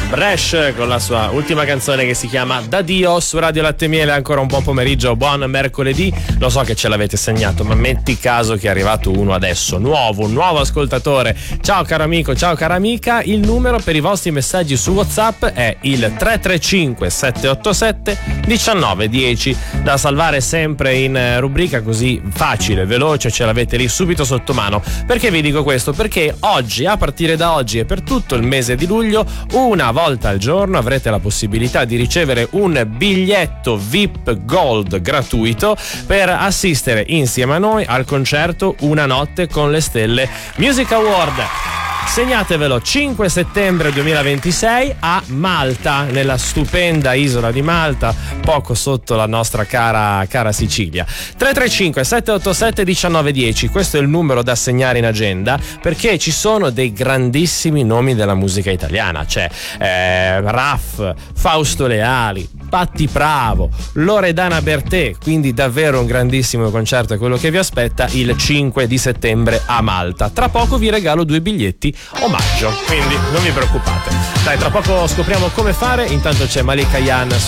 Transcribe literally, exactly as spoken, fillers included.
Bresh con la sua ultima canzone che si chiama Da Dio su Radio Latte Miele. Ancora un buon pomeriggio, buon mercoledì. Lo so che ce l'avete segnato, ma metti caso che è arrivato uno adesso, nuovo, un nuovo ascoltatore. Ciao caro amico, ciao cara amica. Il numero per i vostri messaggi su WhatsApp è il tre tre cinque sette otto sette uno nove uno zero, da salvare sempre in rubrica, così facile, veloce, ce l'avete lì subito sotto mano. Perché vi dico questo? Perché oggi, a partire da oggi e per tutto il mese di luglio, una volta al giorno avrete la possibilità di ricevere un biglietto V I P Gold gratuito per assistere insieme a noi al concerto Una notte con le stelle Music Award. Segnatevelo, cinque settembre duemilaventisei a Malta, nella stupenda isola di Malta, poco sotto la nostra cara, cara Sicilia. tre tre cinque sette otto sette uno nove uno zero, questo è il numero da segnare in agenda, perché ci sono dei grandissimi nomi della musica italiana. C'è eh, Raff, Fausto Leali, Patti Bravo, Loredana Bertè, quindi davvero un grandissimo concerto è quello che vi aspetta il cinque di settembre a Malta. Tra poco vi regalo due biglietti omaggio, quindi non vi preoccupate. Dai, tra poco scopriamo come fare. Intanto c'è Malika Yan